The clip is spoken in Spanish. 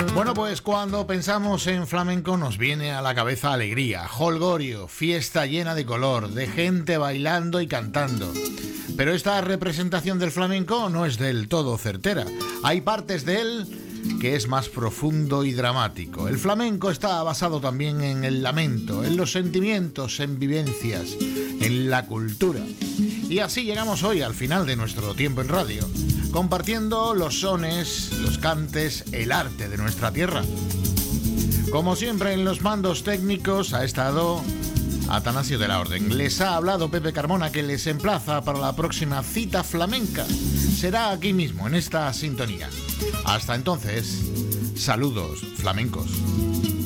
Bueno, pues cuando pensamos en flamenco nos viene a la cabeza alegría, jolgorio, fiesta llena de color, de gente bailando y cantando. Pero esta representación del flamenco no es del todo certera. Hay partes de él que es más profundo y dramático. El flamenco está basado también en el lamento, en los sentimientos, en vivencias, en la cultura. Y así llegamos hoy al final de nuestro tiempo en radio, compartiendo los sones, los cantes, el arte de nuestra tierra. Como siempre en los mandos técnicos ha estado Atanasio de la Orden. Les ha hablado Pepe Carmona, que les emplaza para la próxima cita flamenca. Será aquí mismo, en esta sintonía. Hasta entonces, saludos flamencos.